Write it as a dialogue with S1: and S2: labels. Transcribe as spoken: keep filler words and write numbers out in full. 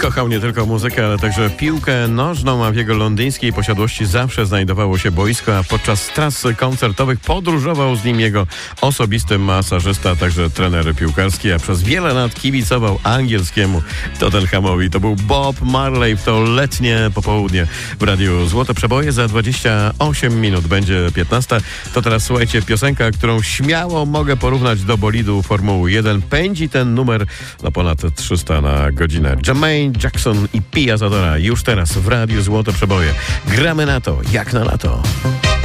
S1: kochał nie tylko muzykę, ale także piłkę nożną, a w jego londyńskiej posiadłości zawsze znajdowało się boisko, a podczas tras koncertowych podróżował z nim jego osobisty masażysta, a także trener piłkarski, a przez wiele lat kibicował angielskiemu Tottenhamowi. To był Bob Marley w to letnie popołudnie w Radiu Złote Przeboje. Za dwadzieścia osiem minut będzie piętnasta. To teraz słuchajcie, piosenka, którą śmiało mogę porównać do bolidu Formuły jeden. Pędzi ten numer na ponad trzysta na godzinę. Jermaine Jackson i Pia Zadora już teraz w Radiu Złote Przeboje. Gramy na to, jak na lato.